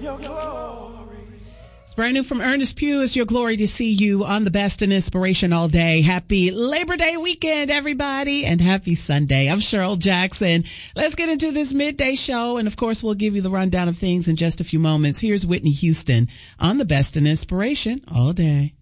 Your glory. It's brand new from Ernest Pugh. It's your glory to see you on the best in inspiration all day. Happy Labor Day weekend, everybody, and happy Sunday. I'm Cheryl Jackson. Let's get into this midday show, and of course, we'll give you the rundown of things in just a few moments. Here's Whitney Houston on the best in inspiration all day.